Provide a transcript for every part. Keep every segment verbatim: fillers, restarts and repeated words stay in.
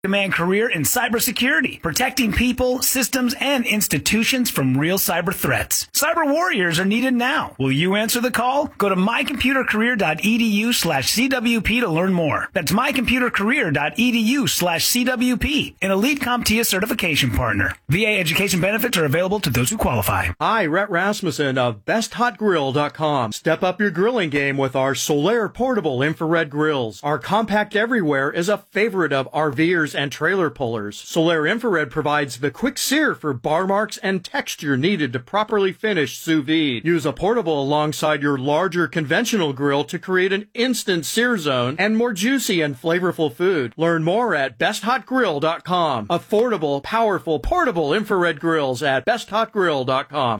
Demand career in cybersecurity, protecting people, systems, and institutions from real cyber threats. Cyber warriors are needed now. Will you answer the call? Go to mycomputercareer.edu slash CWP to learn more. That's mycomputercareer.edu slash CWP, an Elite CompTIA certification partner. V A education benefits are available to those who qualify. Hi, Rhett Rasmussen of best hot grill dot com. Step up your grilling game with our Solaire portable infrared grills. Our compact everywhere is a favorite of RVers and trailer pullers. Solaire Infrared provides the quick sear for bar marks and texture needed to properly finish sous vide. Use a portable alongside your larger conventional grill to create an instant sear zone and more juicy and flavorful food. Learn more at best hot grill dot com. Affordable, powerful, portable infrared grills at best hot grill dot com.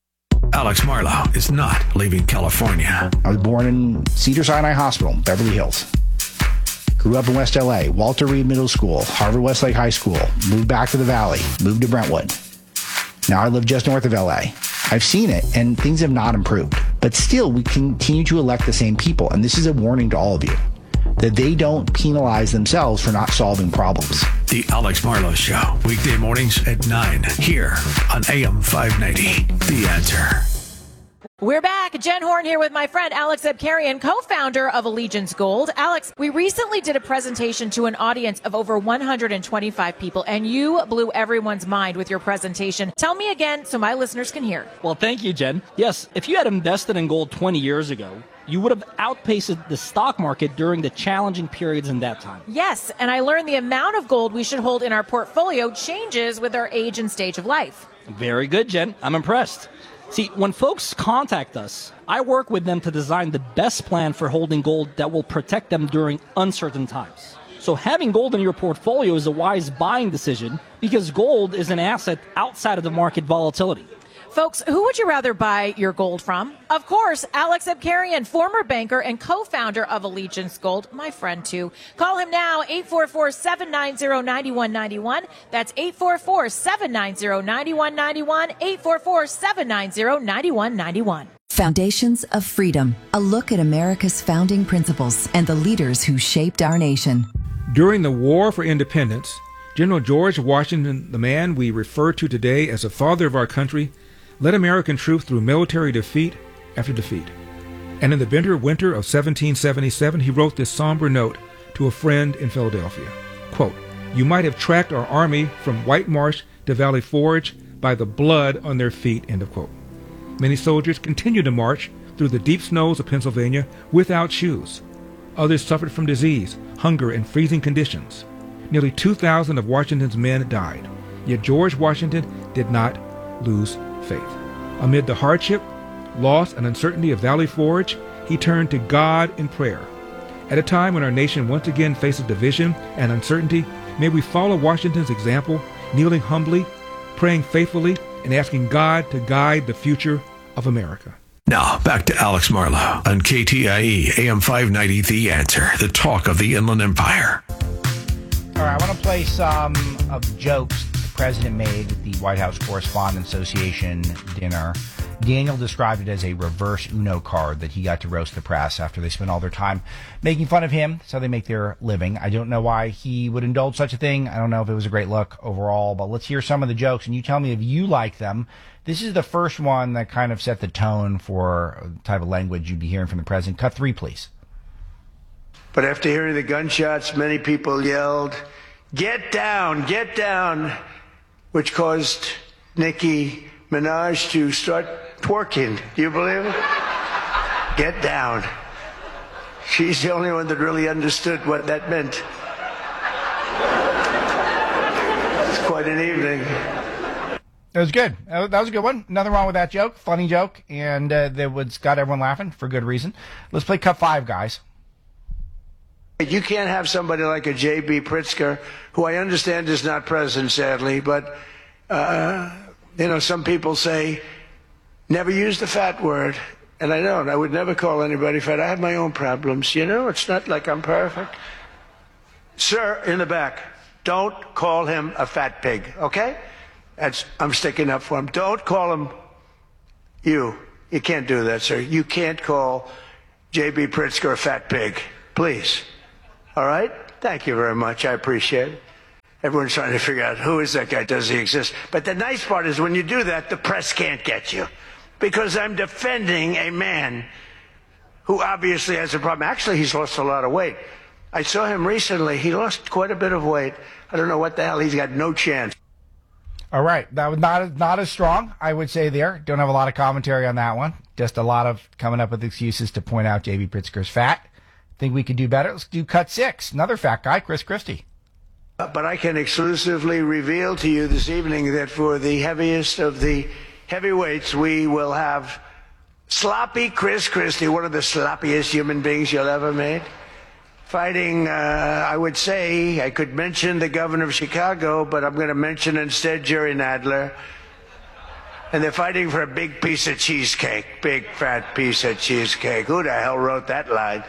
Alex Marlowe is not leaving California. I was born in Cedars-Sinai Hospital, Beverly Hills. Grew up in West L A, Walter Reed Middle School, Harvard Westlake High School, moved back to the Valley, moved to Brentwood. Now I live just north of L A. I've seen it, and things have not improved. But still, we continue to elect the same people, and this is a warning to all of you, that they don't penalize themselves for not solving problems. The Alex Marlowe Show, weekday mornings at nine, here on A M five ninety, The Answer. We're back. Jen Horn here with my friend Alex Abkarian, co-founder of Allegiance Gold. Alex, we recently did a presentation to an audience of over one hundred twenty-five people, and you blew everyone's mind with your presentation. Tell me again so my listeners can hear. Well, thank you, Jen. Yes, if you had invested in gold twenty years ago, you would have outpaced the stock market during the challenging periods in that time. Yes, and I learned the amount of gold we should hold in our portfolio changes with our age and stage of life. Very good, Jen. I'm impressed. See, when folks contact us, I work with them to design the best plan for holding gold that will protect them during uncertain times. So having gold in your portfolio is a wise buying decision because gold is an asset outside of the market volatility. Folks, who would you rather buy your gold from? Of course, Alex Abkarian, former banker and co-founder of Allegiance Gold, my friend too. Call him now, eight four four, seven nine zero, nine one nine one. That's eight four four, seven nine zero, nine one nine one, eight four four, seven nine zero, nine one nine one. Foundations of Freedom, a look at America's founding principles and the leaders who shaped our nation. During the War for Independence, General George Washington, the man we refer to today as the father of our country, led American troops through military defeat after defeat. And in the bitter winter of seventeen seventy-seven, he wrote this somber note to a friend in Philadelphia. Quote, "You might have tracked our army from White Marsh to Valley Forge by the blood on their feet," end of quote. Many soldiers continued to march through the deep snows of Pennsylvania without shoes. Others suffered from disease, hunger, and freezing conditions. Nearly two thousand of Washington's men died. Yet George Washington did not lose faith. Amid the hardship, loss, and uncertainty of Valley Forge, he turned to God in prayer. At a time when our nation once again faces division and uncertainty, may we follow Washington's example, kneeling humbly, praying faithfully, and asking God to guide the future of America. Now, back to Alex Marlowe on K T I E, A M five ninety, The Answer, the talk of the Inland Empire. All right, I want to play some of the jokes the president made at the White House Correspondents Association dinner. Daniel described it as a reverse Uno card that he got to roast the press after they spent all their time making fun of him. That's how they make their living. I don't know why he would indulge such a thing. I don't know if it was a great look overall, but let's hear some of the jokes, and you tell me if you like them. This is the first one that kind of set the tone for the type of language you'd be hearing from the president. Cut three, please. But after hearing the gunshots, many people yelled, "Get down, get down," which caused Nicki Minaj to start twerking. Do you believe it? Get down. She's the only one that really understood what that meant. It's quite an evening. That was good. That was a good one. Nothing wrong with that joke. Funny joke. And uh, that was got everyone laughing for good reason. Let's play cut five, guys. You can't have somebody like a J B Pritzker, who I understand is not present, sadly, but, uh, you know, some people say, never use the fat word. And I don't. I would never call anybody fat. I have my own problems, you know? It's not like I'm perfect. Sir, in the back, don't call him a fat pig, okay? That's, I'm sticking up for him. Don't call him you. You can't do that, sir. You can't call J B Pritzker a fat pig. Please. All right? Thank you very much. I appreciate it. Everyone's trying to figure out who is that guy, does he exist? But the nice part is when you do that, the press can't get you, because I'm defending a man who obviously has a problem. Actually, he's lost a lot of weight. I saw him recently. He lost quite a bit of weight. I don't know what the hell. He's got no chance. All right. That was not, not as strong, I would say there. Don't have a lot of commentary on that one. Just a lot of coming up with excuses to point out J B. Pritzker's fat. Think we could do better? Let's do cut six. Another fat guy, Chris Christie. But I can exclusively reveal to you this evening that for the heaviest of the heavyweights, we will have sloppy Chris Christie, one of the sloppiest human beings you'll ever meet, fighting, uh, I would say, I could mention the governor of Chicago, but I'm going to mention instead Jerry Nadler. And they're fighting for a big piece of cheesecake, big fat piece of cheesecake. Who the hell wrote that line?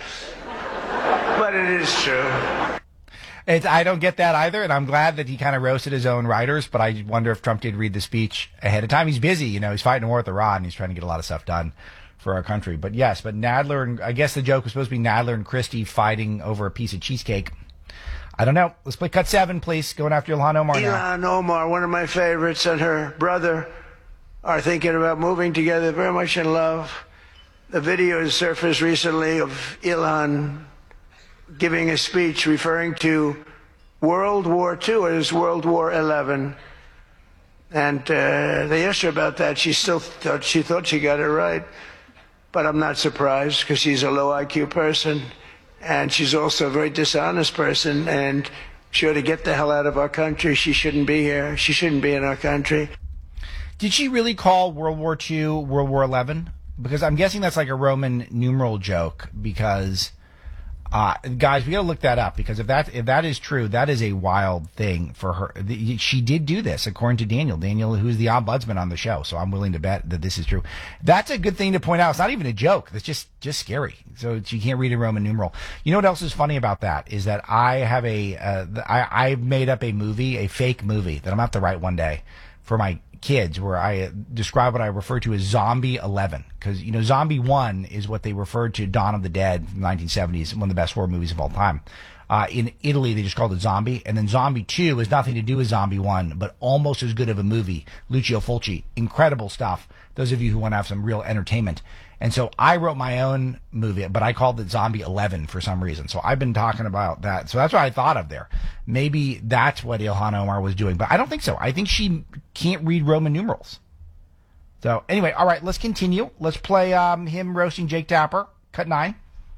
But it is true. It's, I don't get that either, and I'm glad that he kind of roasted his own writers, but I wonder if Trump did read the speech ahead of time. He's busy, you know, he's fighting a war with Iran, and he's trying to get a lot of stuff done for our country. But yes, but Nadler, and I guess the joke was supposed to be Nadler and Christie fighting over a piece of cheesecake. I don't know. Let's play cut seven, please. Going after Ilhan Omar now. Ilhan Omar, one of my favorites, and her brother are thinking about moving together, very much in love. The video has surfaced recently of Ilhan giving a speech referring to World War Two as World War Eleven, and uh, they asked her about that. She still thought she thought she got it right, but I'm not surprised because she's a low I Q person, and she's also a very dishonest person. And she ought to get the hell out of our country. She shouldn't be here. She shouldn't be in our country. Did she really call World War Two World War Eleven? Because I'm guessing that's like a Roman numeral joke. Because. Uh, guys, we gotta look that up, because if that if that is true, that is a wild thing for her. The, she did do this, according to Daniel. Daniel, who's the ombudsman on the show, so I'm willing to bet that this is true. That's a good thing to point out. It's not even a joke. That's just just scary. So she can't read a Roman numeral. You know what else is funny about that is that I have a uh, I I made up a movie, a fake movie that I'm gonna have to write one day for my kids, where I describe what I refer to as Zombie eleven, because you know Zombie one is what they referred to Dawn of the Dead from the nineteen seventies, one of the best horror movies of all time. Uh, in Italy, they just called it Zombie, and then Zombie two has nothing to do with Zombie one, but almost as good of a movie. Lucio Fulci, incredible stuff. Those of you who want to have some real entertainment. And so I wrote my own movie, but I called it Zombie eleven for some reason. So I've been talking about that. So that's what I thought of there. Maybe that's what Ilhan Omar was doing, but I don't think so. I think she can't read Roman numerals. So anyway, all right, let's continue. Let's play um, him roasting Jake Tapper. Cut nine.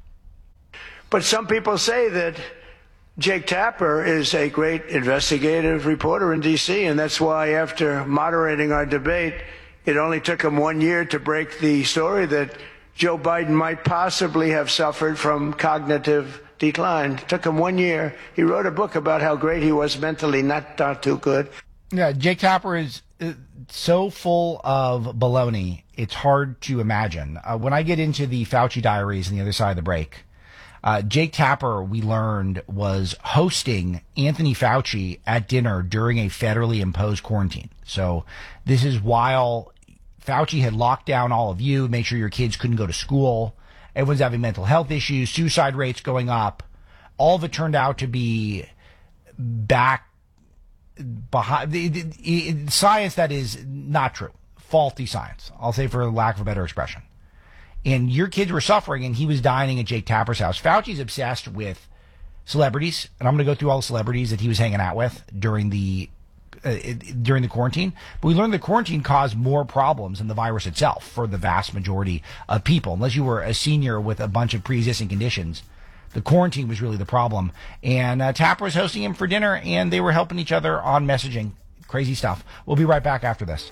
But some people say that Jake Tapper is a great investigative reporter in D C, and that's why after moderating our debate, it only took him one year to break the story that Joe Biden might possibly have suffered from cognitive decline. It took him one year. He wrote a book about how great he was mentally, not, not too good. Yeah, Jake Tapper is uh, so full of baloney, it's hard to imagine. Uh, when I get into the Fauci diaries on the other side of the break, uh, Jake Tapper, we learned, was hosting Anthony Fauci at dinner during a federally imposed quarantine. So this is while Fauci had locked down all of you, made sure your kids couldn't go to school. Everyone's having mental health issues, suicide rates going up. All of it turned out to be back behind the, the, the science that is not true. Faulty science, I'll say, for lack of a better expression. And your kids were suffering, and he was dining at Jake Tapper's house. Fauci's obsessed with celebrities, and I'm going to go through all the celebrities that he was hanging out with during the Uh, during the quarantine. But we learned the quarantine caused more problems than the virus itself for the vast majority of people. Unless you were a senior with a bunch of pre-existing conditions, the quarantine was really the problem. And uh, Tapper was hosting him for dinner, and they were helping each other on messaging. Crazy stuff. We'll be right back after this.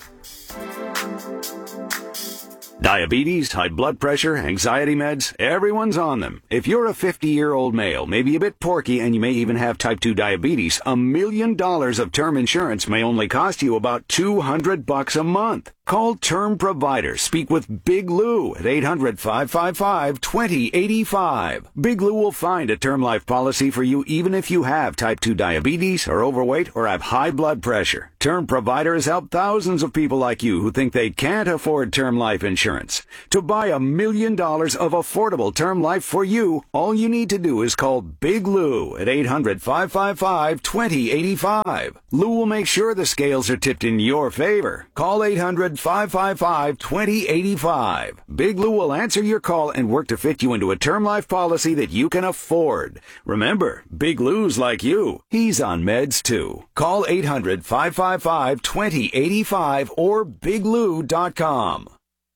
Diabetes, high blood pressure, anxiety meds, everyone's on them. If you're a fifty-year-old male, maybe a bit porky, and you may even have type two diabetes, a million dollars of term insurance may only cost you about two hundred bucks a month. Call Term Provider. Speak with Big Lou at eight hundred, five five five, two zero eight five. Big Lou will find a term life policy for you even if you have type two diabetes, are overweight, or have high blood pressure. Term Provider has helped thousands of people like you who think they can't afford term life insurance. To buy a million dollars of affordable term life for you, all you need to do is call Big Lou at eight hundred, five five five, two zero eight five. Lou will make sure the scales are tipped in your favor. Call eight hundred, five five five, two zero eight five. Big Lou will answer your call and work to fit you into a term life policy that you can afford. Remember, Big Lou's like you. He's on meds too. Call eight hundred, five five five, two zero eight five or big lou dot com.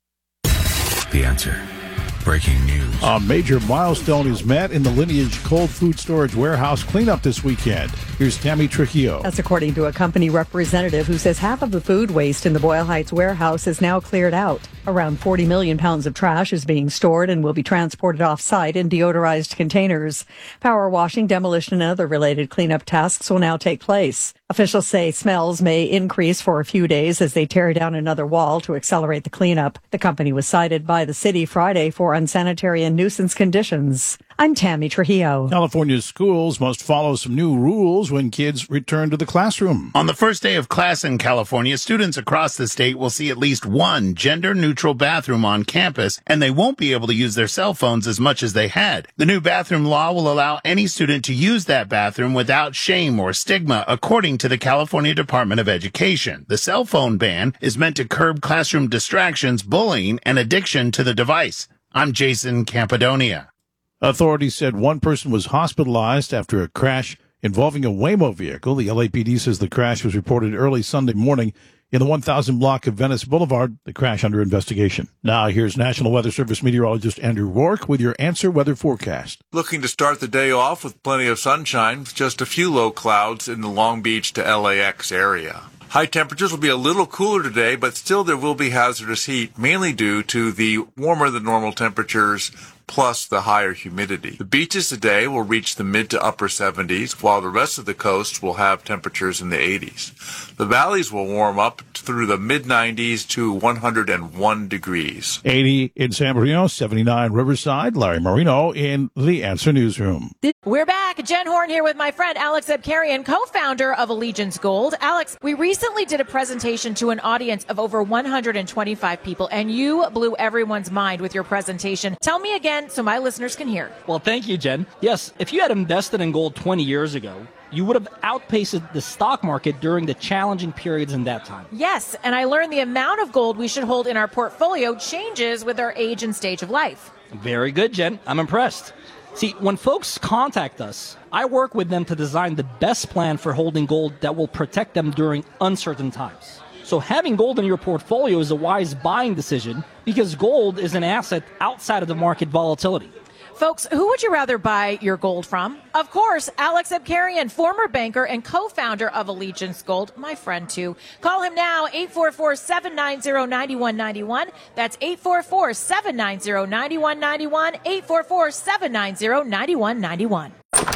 The Answer. Breaking news. A major milestone is met in the Lineage cold food storage warehouse cleanup this weekend. Here's Tammy Trujillo. That's according to a company representative who says half of the food waste in the Boyle Heights warehouse is now cleared out. Around forty million pounds of trash is being stored and will be transported off-site in deodorized containers. Power washing, demolition, and other related cleanup tasks will now take place. Officials say smells may increase for a few days as they tear down another wall to accelerate the cleanup. The company was cited by the city Friday for unsanitary and nuisance conditions. I'm Tammy Trujillo. California's schools must follow some new rules when kids return to the classroom. On the first day of class in California, students across the state will see at least one gender-neutral bathroom on campus, and they won't be able to use their cell phones as much as they had. The new bathroom law will allow any student to use that bathroom without shame or stigma, according to the California Department of Education. The cell phone ban is meant to curb classroom distractions, bullying, and addiction to the device. I'm Jason Campadonia. Authorities said one person was hospitalized after a crash involving a Waymo vehicle. The L A P D says the crash was reported early Sunday morning in the one thousand block of Venice Boulevard. The crash under investigation. Now here's National Weather Service meteorologist Andrew Rourke with your Answer Weather forecast. Looking to start the day off with plenty of sunshine, with just a few low clouds in the Long Beach to L A X area. High temperatures will be a little cooler today, but still there will be hazardous heat, mainly due to the warmer than normal temperatures plus the higher humidity. The beaches today will reach the mid to upper seventies, while the rest of the coast will have temperatures in the eighties. The valleys will warm up through the mid nineties to one hundred one degrees. eighty in San Marino, seventy-nine Riverside. Larry Marino in the Answer Newsroom. We're back. Jen Horn here with my friend Alex Abkarian, co-founder of Allegiance Gold. Alex, we recently did a presentation to an audience of over one hundred twenty-five people, and you blew everyone's mind with your presentation. Tell me again so my listeners can hear. Well, thank you, Jen. Yes, if you had invested in gold twenty years ago, you would have outpaced the stock market during the challenging periods in that time. Yes, and I learned the amount of gold we should hold in our portfolio changes with our age and stage of life. Very good, Jen. I'm impressed. See, when folks contact us, I work with them to design the best plan for holding gold that will protect them during uncertain times. So having gold in your portfolio is a wise buying decision because gold is an asset outside of the market volatility. Folks, who would you rather buy your gold from? Of course, Alex Abkarian, former banker and co-founder of Allegiance Gold, my friend too. Call him now, eight four four, seven nine zero, nine one nine one. That's eight four four, seven nine zero, nine one nine one, eight four four, seven nine zero, nine one nine one.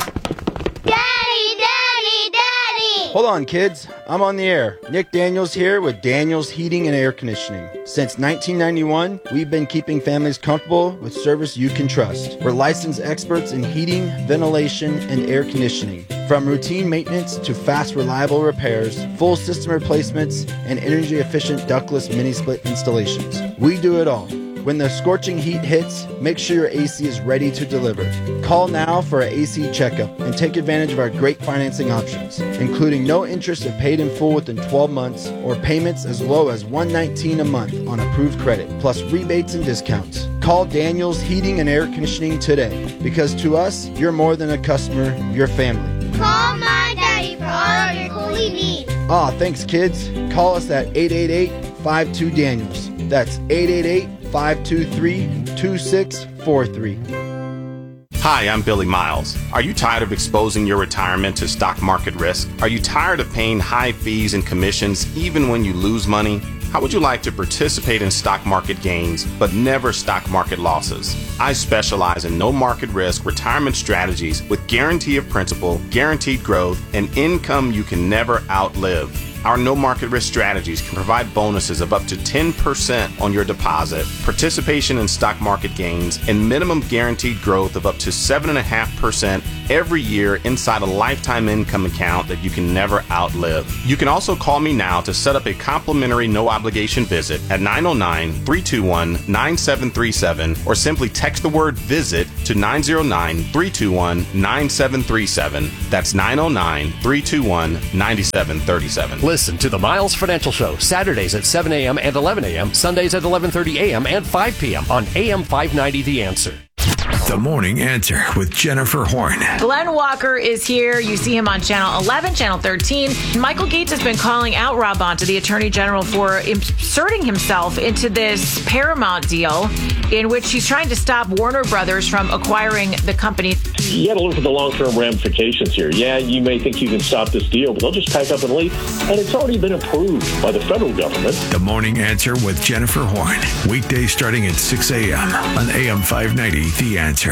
Daddy, Daddy, Daddy! Hold on, kids. I'm on the air. Nick Daniels here with Daniels Heating and Air Conditioning. Since nineteen ninety-one, we've been keeping families comfortable with service you can trust. We're licensed experts in heating, ventilation, and air conditioning. From routine maintenance to fast, reliable repairs, full system replacements, and energy-efficient ductless mini-split installations. We do it all. When the scorching heat hits, make sure your A C is ready to deliver. Call now for an A C checkup and take advantage of our great financing options, including no interest if paid in full within twelve months or payments as low as one hundred nineteen dollars a month on approved credit, plus rebates and discounts. Call Daniels Heating and Air Conditioning today, because to us, you're more than a customer, you're family. Call my daddy for all of your cooling needs. Ah, thanks, kids. Call us at eight eight eight, five two, Daniels. That's eight eight eight, five two three, two six four three. Hi, I'm Billy Miles. Are you tired of exposing your retirement to stock market risk? Are you tired of paying high fees and commissions even when you lose money? How would you like to participate in stock market gains, but never stock market losses? I specialize in no market risk retirement strategies with guarantee of principal, guaranteed growth, and income you can never outlive. Our no market risk strategies can provide bonuses of up to ten percent on your deposit, participation in stock market gains, and minimum guaranteed growth of up to seven point five percent every year inside a lifetime income account that you can never outlive. You can also call me now to set up a complimentary no obligation visit at nine oh nine, three two one, nine seven three seven or simply text the word visit to nine oh nine, three two one, nine seven three seven. That's nine oh nine, three two one, nine seven three seven. Listen to the Miles Financial Show Saturdays at seven a.m. and eleven a.m., Sundays at eleven thirty a.m. and five p.m. on A M five ninety The Answer. The Morning Answer with Jennifer Horn. Glenn Walker is here. You see him on Channel eleven, Channel thirteen. Michael Gates has been calling out Rob Bonta, the Attorney General, for inserting himself into this Paramount deal in which he's trying to stop Warner Brothers from acquiring the company. You got to look at the long-term ramifications here. Yeah, you may think you can stop this deal, but they'll just pack up and leave. And it's already been approved by the federal government. The Morning Answer with Jennifer Horn. Weekdays starting at six a.m. on A M five ninety The Answer.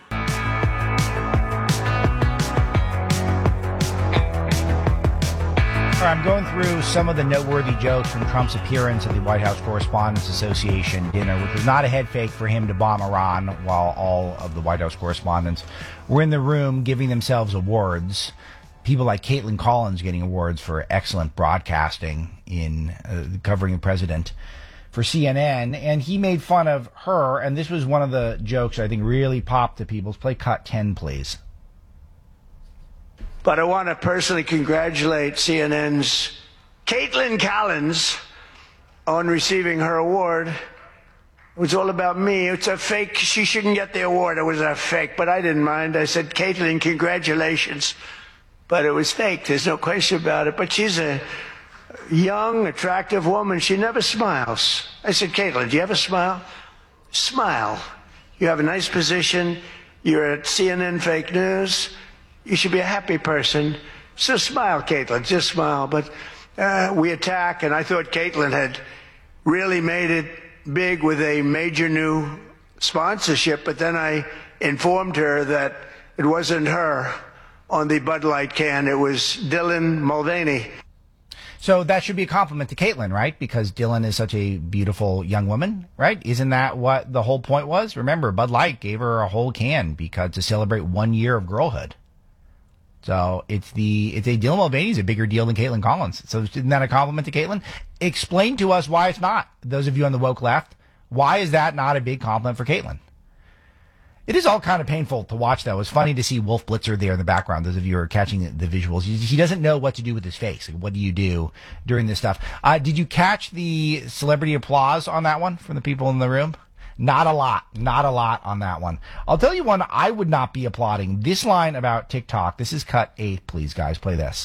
All right, I'm going through some of the noteworthy jokes from Trump's appearance at the White House Correspondents Association dinner, which was not a head fake for him to bomb Iran while all of the White House correspondents were in the room giving themselves awards. People like Caitlin Collins getting awards for excellent broadcasting in uh, covering the president for C N N, and he made fun of her, and this was one of the jokes I think really popped to people. Play cut ten, please. But I want to personally congratulate C N N's Caitlin Collins on receiving her award. It was all about me. It's a fake. She shouldn't get the award. It was a fake, but I didn't mind. I said, Caitlin, congratulations. But it was fake. There's no question about it. But she's a young, attractive woman. She never smiles. I said, Caitlin, do you have a smile? Smile. You have a nice position. You're at C N N Fake News. You should be a happy person. So smile, Caitlin. Just smile. But uh, we attack, and I thought Caitlin had really made it big with a major new sponsorship, but then I informed her that it wasn't her on the Bud Light can. It was Dylan Mulvaney. So that should be a compliment to Caitlin, right? Because Dylan is such a beautiful young woman, right? Isn't that what the whole point was? Remember, Bud Light gave her a whole can because to celebrate one year of girlhood. So it's the it's a Dylan Mulvaney's a bigger deal than Caitlin Collins. So isn't that a compliment to Caitlin? Explain to us why it's not. Those of you on the woke left, why is that not a big compliment for Caitlin? It is all kind of painful to watch, though. It's funny to see Wolf Blitzer there in the background. Those of you who are catching the, the visuals, he, he doesn't know what to do with his face. Like, what do you do during this stuff? Uh, did you catch the celebrity applause on that one from the people in the room? Not a lot. Not a lot on that one. I'll tell you one I would not be applauding. This line about TikTok. This is cut eight, please, guys. Play this.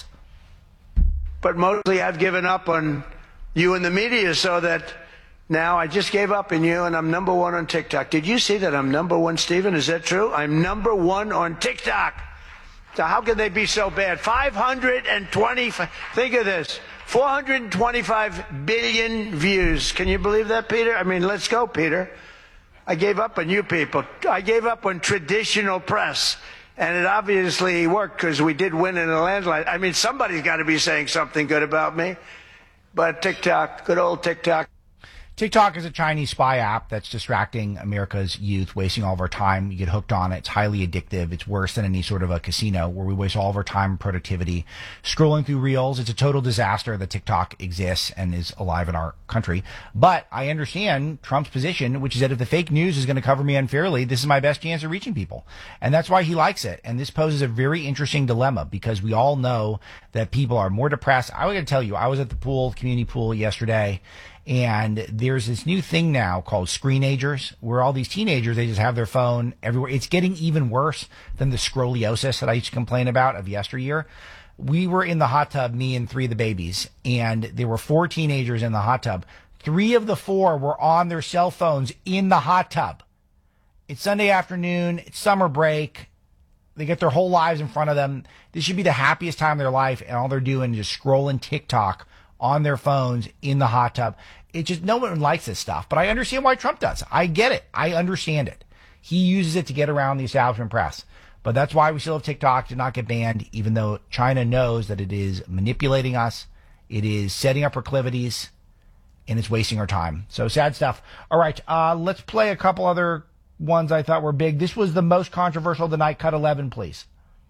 But mostly I've given up on you and the media so that now I just gave up on you and I'm number one on TikTok. Did you see that I'm number one, Stephen? Is that true? I'm number one on TikTok. So how can they be so bad? five hundred twenty-five, think of this, four hundred twenty-five billion views. Can you believe that, Peter? I mean, let's go, Peter. I gave up on you people. I gave up on traditional press. And it obviously worked because we did win in a landslide. I mean, somebody's got to be saying something good about me. But TikTok, good old TikTok. TikTok is a Chinese spy app that's distracting America's youth, wasting all of our time. You get hooked on it. It's highly addictive. It's worse than any sort of a casino where we waste all of our time and productivity scrolling through reels. It's a total disaster that TikTok exists and is alive in our country. But I understand Trump's position, which is that if the fake news is going to cover me unfairly, this is my best chance of reaching people. And that's why he likes it. And this poses a very interesting dilemma because we all know that people are more depressed. I was going to tell you, I was at the pool, community pool yesterday, and there's this new thing now called screenagers, where all these teenagers, they just have their phone everywhere. It's getting even worse than the scroliosis that I used to complain about of yesteryear. We were in the hot tub, me and three of the babies, and there were four teenagers in the hot tub. Three of the four were on their cell phones in the hot tub. It's Sunday afternoon. It's summer break. They get their whole lives in front of them. This should be the happiest time of their life, and all they're doing is just scrolling TikTok on their phones in the hot tub. It just, no one likes this stuff, but I understand why Trump does. I get it. I understand it. He uses it to get around the establishment press. But that's why we still have TikTok to not get banned, even though China knows that it is manipulating us It is setting up proclivities, and it's wasting our time. So sad stuff. All right, uh, let's play a couple other ones I thought were big. This was the most controversial of the night. Cut eleven, please.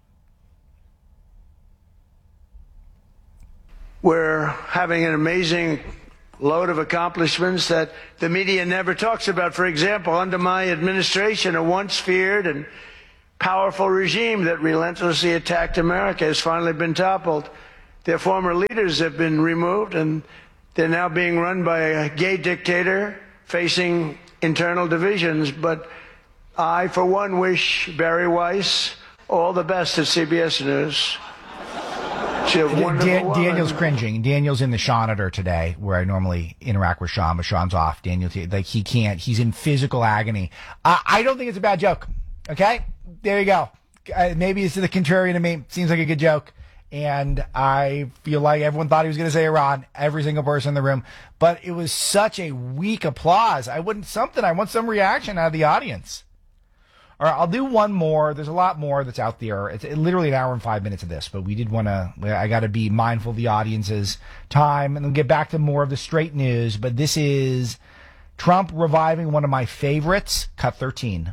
We're having an amazing load of accomplishments that the media never talks about. For example, under my administration, a once feared and powerful regime that relentlessly attacked America has finally been toppled. Their former leaders have been removed, and they're now being run by a gay dictator facing internal divisions. But I, for one, wish Barry Weiss all the best at C B S News. She's a wonderful Dan- woman. Daniel's cringing. Daniel's in the Sean editor today, where I normally interact with Sean, but Sean's off. Daniel, like, he can't. He's in physical agony. Uh, I don't think it's a bad joke. Okay? There you go. Uh, maybe it's the contrarian to me. Seems like a good joke. And I feel like everyone thought he was going to say Iran, every single person in the room. But it was such a weak applause. I wouldn't something. I want some reaction out of the audience. All right, I'll do one more. There's a lot more that's out there. It's literally an hour and five minutes of this, but we did want to, I got to be mindful of the audience's time and then get back to more of the straight news. But this is Trump reviving one of my favorites, cut thirteen.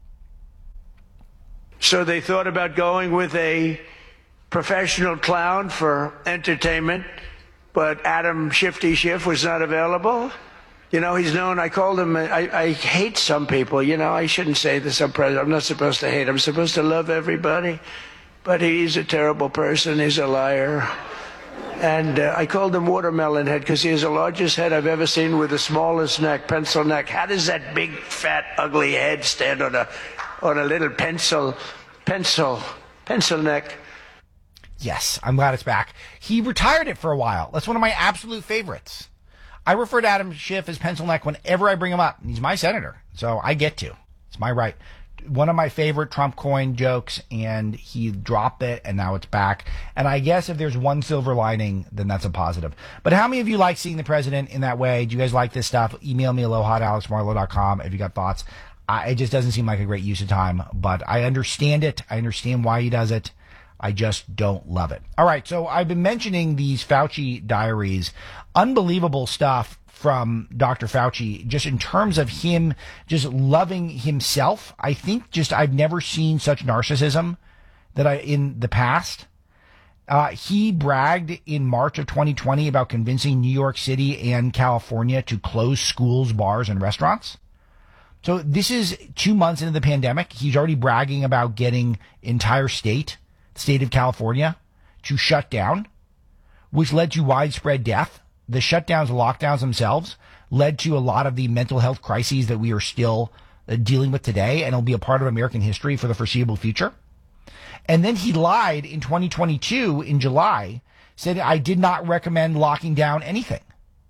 So they thought about going with a professional clown for entertainment, but Adam Shifty Schiff was not available. You know, he's known, I called him, I, I hate some people, you know, I shouldn't say this, I'm president, I'm not supposed to hate, I'm supposed to love everybody, but he's a terrible person, he's a liar. And uh, I called him Watermelon Head because he has the largest head I've ever seen with the smallest neck, pencil neck. How does that big, fat, ugly head stand on a, on a little pencil, pencil, pencil neck? Yes, I'm glad it's back. He retired it for a while. That's one of my absolute favorites. I refer to Adam Schiff as pencil neck whenever I bring him up. He's my senator, so I get to. It's my right. One of my favorite Trump coin jokes, and he dropped it, and now it's back. And I guess if there's one silver lining, then that's a positive. But how many of you like seeing the president in that way? Do you guys like this stuff? Email me, aloha at alex marlow dot com if you got thoughts. I, it just doesn't seem like a great use of time, but I understand it. I understand why he does it. I just don't love it. All right, so I've been mentioning these Fauci diaries. Unbelievable stuff from Doctor Fauci, just in terms of him just loving himself. I think just I've never seen such narcissism that I in the past. Uh, he bragged in March of twenty twenty about convincing New York City and California to close schools, bars, and restaurants. So this is two months into the pandemic. He's already bragging about getting entire state, state of California, to shut down, which led to widespread death. The shutdowns, the lockdowns themselves led to a lot of the mental health crises that we are still uh, dealing with today, and it'll be a part of American history for the foreseeable future. And then he lied in twenty twenty-two in July, said, I did not recommend locking down anything.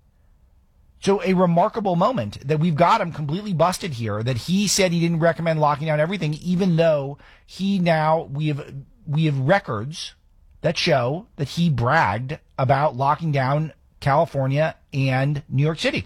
So a remarkable moment that we've got him completely busted here, that he said he didn't recommend locking down everything, even though he now, we have, we have records that show that he bragged about locking down California and New York City.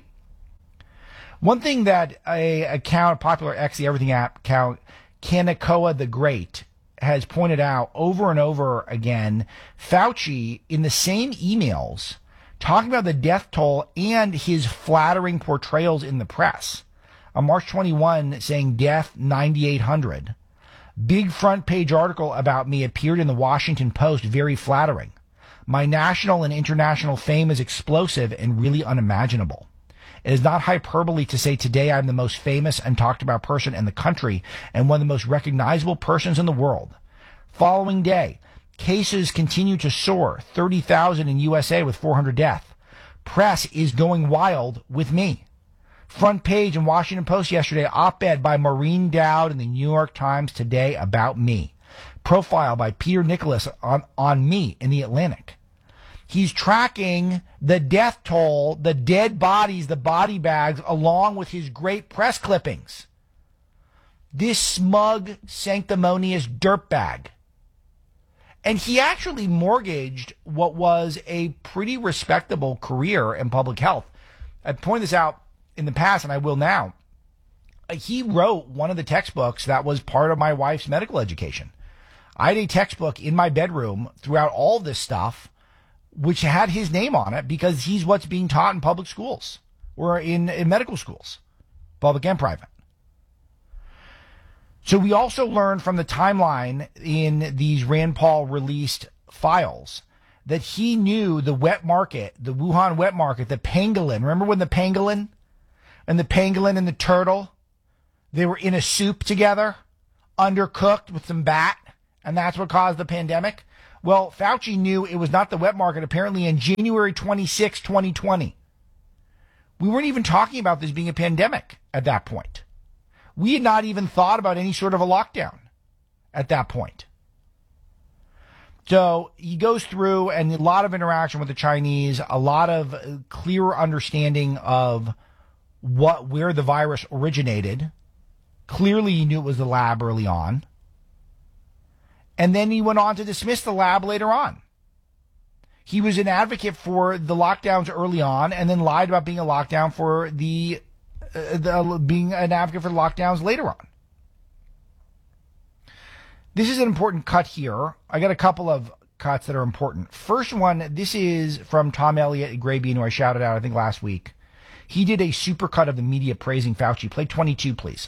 One thing that a account, a popular X, the Everything app account, Kanekoa the Great, has pointed out over and over again, Fauci, in the same emails, talking about the death toll and his flattering portrayals in the press. On March twenty-first, saying death ninety-eight hundred. Big front page article about me appeared in the Washington Post, very flattering. My national and international fame is explosive and really unimaginable. It is not hyperbole to say today I'm the most famous and talked about person in the country and one of the most recognizable persons in the world. Following day, cases continue to soar, thirty thousand in U S A with four hundred deaths. Press is going wild with me. Front page in Washington Post yesterday, op-ed by Maureen Dowd in the New York Times today about me. Profile by Peter Nicholas on, on me in the Atlantic. He's tracking the death toll, the dead bodies, the body bags, along with his great press clippings. This smug, sanctimonious dirtbag. And he actually mortgaged what was a pretty respectable career in public health. I've pointed this out in the past, and I will now. He wrote one of the textbooks that was part of my wife's medical education. I had a textbook in my bedroom throughout all this stuff which had his name on it because he's what's being taught in public schools or in, in medical schools, public and private. So we also learned from the timeline in these Rand Paul released files that he knew the wet market, the Wuhan wet market, the pangolin. Remember when the pangolin and the pangolin and the turtle, they were in a soup together, undercooked with some bat, and that's what caused the pandemic? Well, Fauci knew it was not the wet market apparently in January twenty-sixth, twenty twenty. We weren't even talking about this being a pandemic at that point. We had not even thought about any sort of a lockdown at that point. So he goes through and a lot of interaction with the Chinese, a lot of clearer understanding of what where the virus originated. Clearly he knew it was the lab early on. And then he went on to dismiss the lab later on. He was an advocate for the lockdowns early on and then lied about being a lockdown for the, uh, the being an advocate for the lockdowns later on. This is an important cut here. I got a couple of cuts that are important. First one, this is from Tom Elliott at Graybean, who I shouted out, I think, last week. He did a super cut of the media praising Fauci. Play twenty-two, please.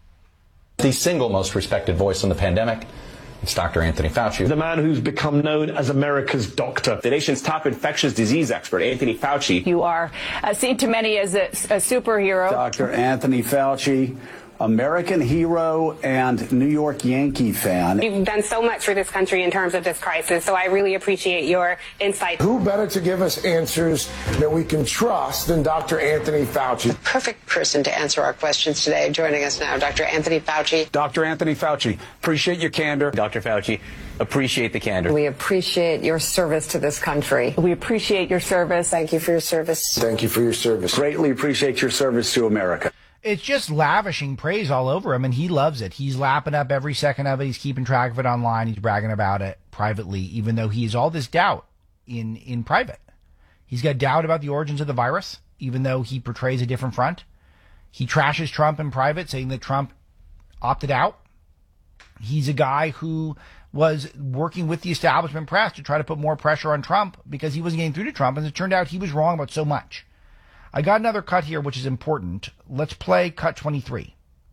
The single most respected voice on the pandemic, it's Doctor Anthony Fauci. The man who's become known as America's doctor. The nation's top infectious disease expert, Anthony Fauci. You are uh, seen to many as a, a superhero. Doctor Anthony Fauci, American hero and New York Yankee fan. You've done so much for this country in terms of this crisis, so I really appreciate your insight. Who better to give us answers that we can trust than Doctor Anthony Fauci? The perfect person to answer our questions today. Joining us now, Doctor Anthony Fauci. Doctor Anthony Fauci, appreciate your candor. Doctor Fauci, appreciate the candor. We appreciate your service to this country. We appreciate your service. Thank you for your service. Thank you for your service. Greatly appreciate your service to America. It's just lavishing praise all over him, and he loves it. He's lapping up every second of it. He's keeping track of it online. He's bragging about it privately, even though he has all this doubt in, in private. He's got doubt about the origins of the virus, even though he portrays a different front. He trashes Trump in private, saying that Trump opted out. He's a guy who was working with the establishment press to try to put more pressure on Trump because he wasn't getting through to Trump, and it turned out he was wrong about so much. I got another cut here, which is important. Let's play cut twenty-three.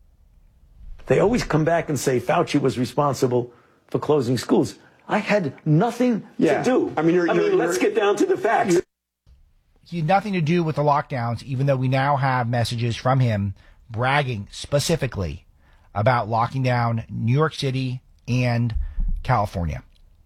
They always come back and say Fauci was responsible for closing schools. I had nothing yeah. to do. I mean, you're, I mean you're, let's you're, get down to the facts. He had nothing to do with the lockdowns, even though we now have messages from him bragging specifically about locking down New York City and California.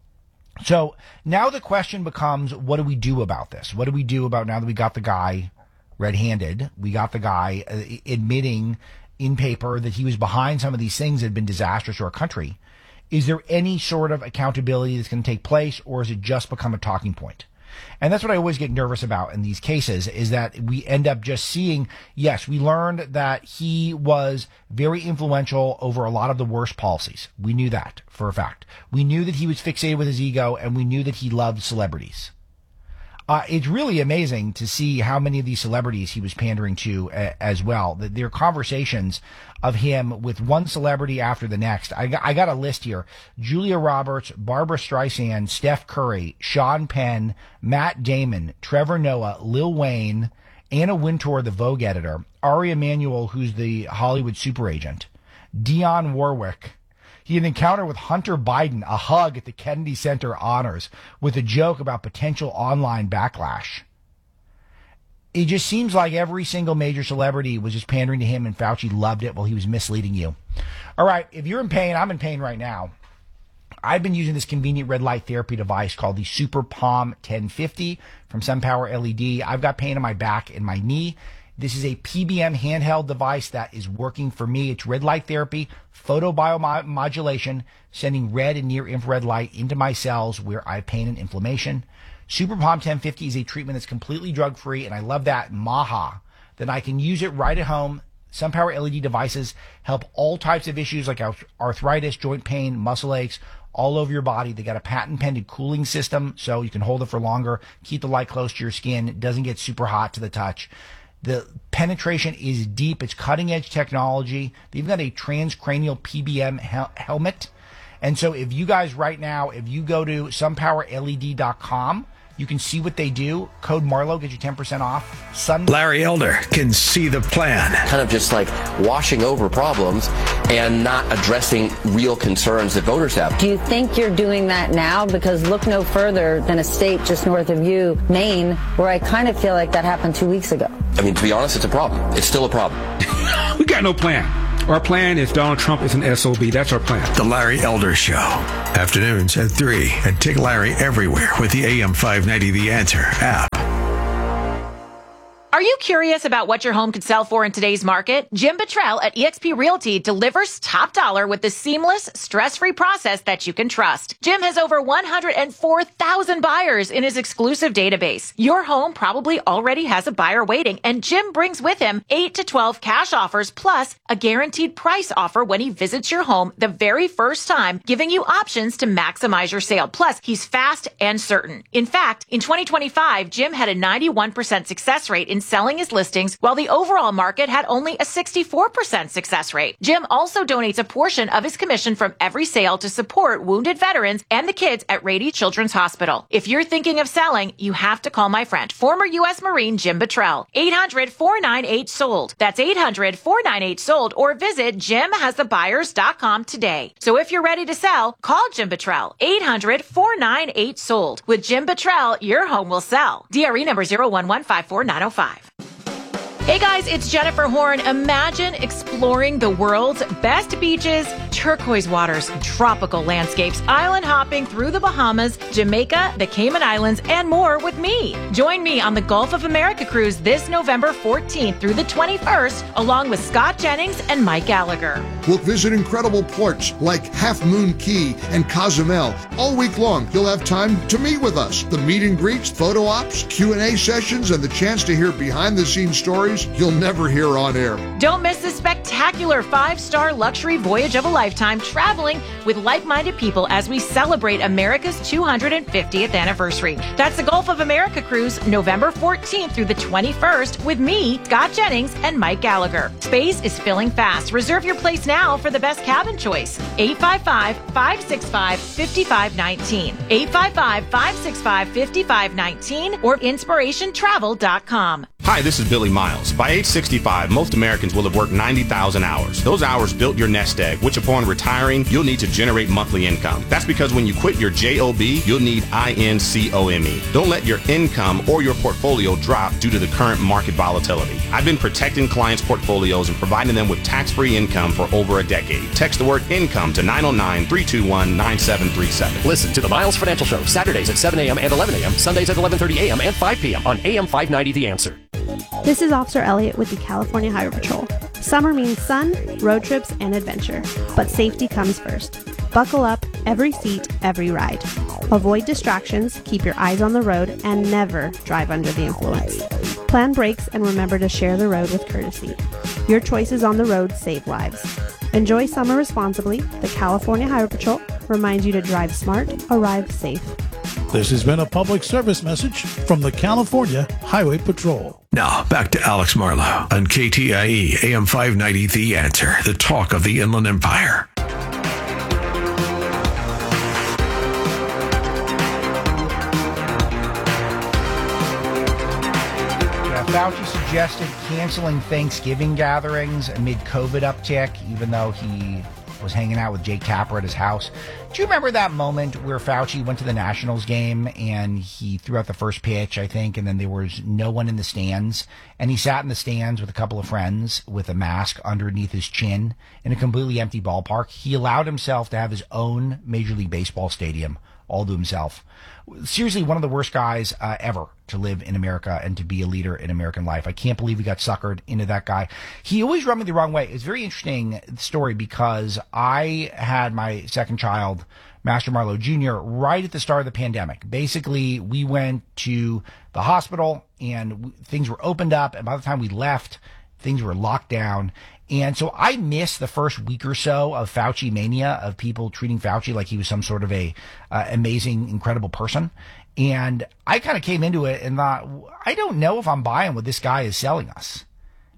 So now the question becomes, what do we do about this? What do we do about now that we got the guy red-handed? We got the guy uh, admitting in paper that he was behind some of these things that had been disastrous to our country. Is there any sort of accountability that's going to take place, or has it just become a talking point? And that's what I always get nervous about in these cases, is that we end up just seeing, yes, we learned that he was very influential over a lot of the worst policies. We knew that for a fact. We knew that he was fixated with his ego, and we knew that he loved celebrities. Uh, it's really amazing to see how many of these celebrities he was pandering to uh, as well. The, their conversations of him with one celebrity after the next. I got, I got a list here. Julia Roberts, Barbara Streisand, Steph Curry, Sean Penn, Matt Damon, Trevor Noah, Lil Wayne, Anna Wintour, the Vogue editor, Ari Emanuel, who's the Hollywood super agent, Dionne Warwick. He had an encounter with Hunter Biden, a hug at the Kennedy Center honors, with a joke about potential online backlash. It just seems like every single major celebrity was just pandering to him, and Fauci loved it while he was misleading you. All right, if you're in pain, I'm in pain right now. I've been using this convenient red light therapy device called the Super Palm ten fifty from SunPower L E D. I've got pain in my back and my knee. This is a P B M handheld device that is working for me. It's red light therapy, photobiomodulation, sending red and near infrared light into my cells where I have pain and inflammation. Super Palm ten fifty is a treatment that's completely drug-free, and I love that. Maha, that I can use it right at home. SunPower L E D devices help all types of issues like arthritis, joint pain, muscle aches, all over your body. They got a patent-pending cooling system, so you can hold it for longer, keep the light close to your skin. It doesn't get super hot to the touch. The penetration is deep. It's cutting-edge technology. They've got a transcranial P B M hel- helmet. And so if you guys right now, if you go to sun power L E D dot com, You can see what they do. Code Marlowe gets you ten percent off. Sun- Larry Elder can see the plan. Kind of just like washing over problems and not addressing real concerns that voters have. Do you think you're doing that now? Because look no further than a state just north of you, Maine, where I kind of feel like that happened two weeks ago. I mean, to be honest, it's a problem. It's still a problem. We got no plan. Our plan is Donald Trump is an S O B. That's our plan. The Larry Elder Show. Afternoons at three. And take Larry everywhere with the A M five ninety The Answer app. Are you curious about what your home could sell for in today's market? Jim Buttrell at eXp Realty delivers top dollar with the seamless, stress-free process that you can trust. Jim has over one hundred four thousand buyers in his exclusive database. Your home probably already has a buyer waiting, and Jim brings with him eight to twelve cash offers plus a guaranteed price offer when he visits your home the very first time, giving you options to maximize your sale. Plus, he's fast and certain. In fact, in twenty twenty-five, Jim had a ninety-one percent success rate in selling his listings, while the overall market had only a sixty-four percent success rate. Jim also donates a portion of his commission from every sale to support wounded veterans and the kids at Rady Children's Hospital. If you're thinking of selling, you have to call my friend, former U S Marine Jim Buttrell. eight hundred, four nine eight, sold. That's eight hundred, four nine eight, sold, or visit jim has the buyers dot com today. So if you're ready to sell, call Jim Buttrell. eight hundred, four nine eight, sold. With Jim Buttrell, your home will sell. D R E number zero one one five four nine zero five. Hey guys, it's Jennifer Horn. Imagine exploring the world's best beaches, turquoise waters, tropical landscapes, island hopping through the Bahamas, Jamaica, the Cayman Islands, and more with me. Join me on the Gulf of America cruise this November fourteenth through the twenty-first, along with Scott Jennings and Mike Gallagher. We'll visit incredible ports like Half Moon Key and Cozumel. All week long, you'll have time to meet with us. The meet and greets, photo ops, Q and A sessions, and the chance to hear behind-the-scenes stories you'll never hear on air. Don't miss this spectacular five-star luxury voyage of a lifetime, traveling with like-minded people as we celebrate America's two hundred fiftieth anniversary. That's the Gulf of America cruise, November fourteenth through the twenty-first, with me, Scott Jennings, and Mike Gallagher. Space is filling fast. Reserve your place now for the best cabin choice. eight five five, five six five, five five one nine. eight five five, five six five, five five one nine or inspiration travel dot com. Hi, this is Billy Miles. By age sixty-five, most Americans will have worked ninety thousand hours. Those hours built your nest egg, which upon retiring, you'll need to generate monthly income. That's because when you quit your job, you'll need income. Don't let your income or your portfolio drop due to the current market volatility. I've been protecting clients' portfolios and providing them with tax-free income for over a decade. Text the word income to nine oh nine, three two one, nine seven three seven. Listen to the Miles Financial Show, Saturdays at seven a.m. and eleven a.m., Sundays at eleven thirty a.m. and five p.m. on A M five ninety The Answer. This is Officer Elliott with the California Highway Patrol. Summer means sun, road trips, and adventure, but safety comes first. Buckle up, every seat, every ride. Avoid distractions, keep your eyes on the road, and never drive under the influence. Plan brakes and remember to share the road with courtesy. Your choices on the road save lives. Enjoy summer responsibly. The California Highway Patrol reminds you to drive smart, arrive safe. This has been a public service message from the California Highway Patrol. Now, back to Alex Marlowe on K T I E A M five ninety The Answer, the talk of the Inland Empire. Fauci suggested canceling Thanksgiving gatherings amid COVID uptick, even though he was hanging out with Jake Tapper at his house. Do you remember that moment where Fauci went to the Nationals game and he threw out the first pitch, I think, and then there was no one in the stands, and he sat in the stands with a couple of friends with a mask underneath his chin in a completely empty ballpark? He allowed himself to have his own Major League Baseball stadium all to himself. Seriously, one of the worst guys uh, ever to live in America and to be a leader in American life. I can't believe we got suckered into that guy. He always rubbed me the wrong way. It's a very interesting story because I had my second child, Master Marlowe Junior, right at the start of the pandemic. Basically, we went to the hospital and things were opened up, and by the time we left, things were locked down. And so I missed the first week or so of Fauci mania, of people treating Fauci like he was some sort of a uh, amazing, incredible person. And I kind of came into it and thought, I don't know if I'm buying what this guy is selling us.